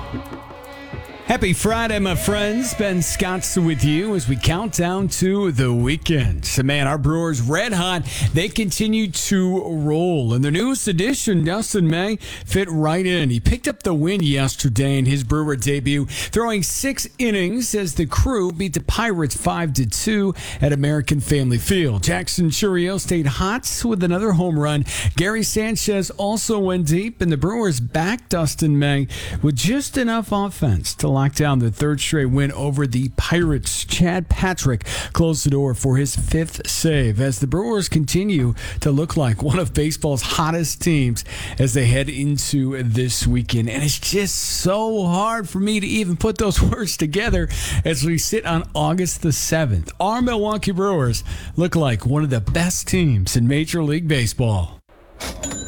Happy Friday, my friends. Ben Scott's with you as we count down to the weekend. So, man, our Brewers red hot. They continue to roll. And their newest addition, Dustin May, fit right in. He picked up the win yesterday in his Brewer debut, throwing 6 innings as the Crew beat the Pirates 5-2 at American Family Field. Jackson Chourio stayed hot with another home run. Gary Sanchez also went deep, and the Brewers backed Dustin May with just enough offense to lock down the third straight win over the Pirates. Chad Patrick closed the door for his 5th save as the Brewers continue to look like one of baseball's hottest teams as they head into this weekend. And it's just so hard for me to even put those words together as we sit on August the 7th. Our Milwaukee Brewers look like one of the best teams in Major League Baseball.